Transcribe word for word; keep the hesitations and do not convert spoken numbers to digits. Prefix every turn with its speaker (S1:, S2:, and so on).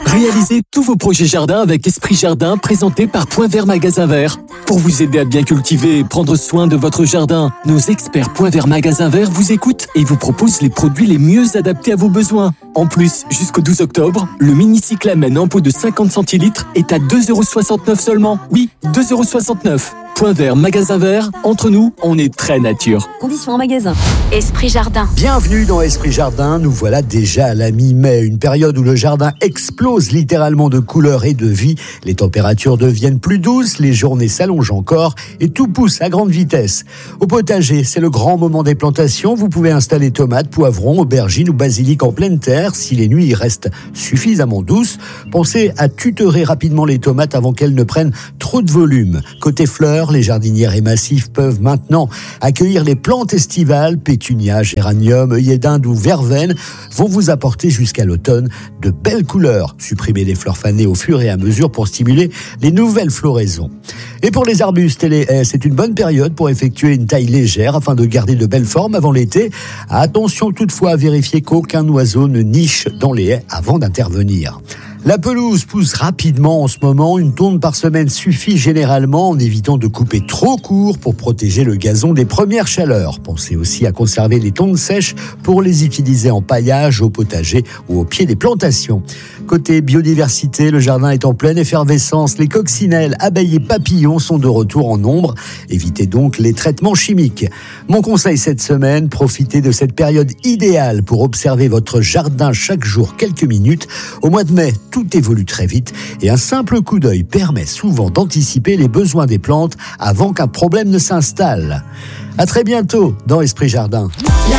S1: Réalisez tous vos projets jardin avec Esprit Jardin, présenté par Point Vert Magasin Vert. Pour vous aider à bien cultiver et prendre soin de votre jardin, nos experts Point Vert Magasin Vert vous écoutent et vous proposent les produits les mieux adaptés à vos besoins. En plus, jusqu'au douze octobre, le mini cyclamen en pot de cinquante centilitres est à deux euros soixante-neuf seulement. Oui, deux euros soixante-neuf. Point Vert Magasin Vert, entre nous, on est très nature.
S2: Conditions en magasin.
S3: Esprit Jardin.
S4: Bienvenue dans Esprit Jardin, nous voilà déjà à la mi-mai, une période où le jardin explose littéralement de couleurs et de vie. Les températures deviennent plus douces, les journées s'allongent encore et tout pousse à grande vitesse. Au potager, c'est le grand moment des plantations. Vous pouvez installer tomates, poivrons, aubergines ou basilic en pleine terre. Si les nuits restent suffisamment douces, pensez à tutorer rapidement les tomates avant qu'elles ne prennent trop de volume. Côté fleurs, les jardinières et massifs peuvent maintenant accueillir les plantes estivales. Pétunias, géraniums, œillets d'Inde ou verveine vont vous apporter jusqu'à l'automne de belles couleurs. Supprimez les fleurs fanées au fur et à mesure pour stimuler les nouvelles floraisons. Et pour les arbustes et les haies, c'est une bonne période pour effectuer une taille légère afin de garder de belles formes avant l'été. Attention toutefois à vérifier qu'aucun oiseau ne niche dans les haies avant d'intervenir. La pelouse pousse rapidement en ce moment. Une tonde par semaine suffit généralement en évitant de couper trop court pour protéger le gazon des premières chaleurs. Pensez aussi à conserver les tondes sèches pour les utiliser en paillage, au potager ou au pied des plantations. Côté biodiversité, le jardin est en pleine effervescence. Les coccinelles, abeilles et papillons sont de retour en nombre. Évitez donc les traitements chimiques. Mon conseil cette semaine, profitez de cette période idéale pour observer votre jardin chaque jour quelques minutes. Au mois de mai, tout évolue très vite et un simple coup d'œil permet souvent d'anticiper les besoins des plantes avant qu'un problème ne s'installe. À très bientôt dans Esprit Jardin.
S3: La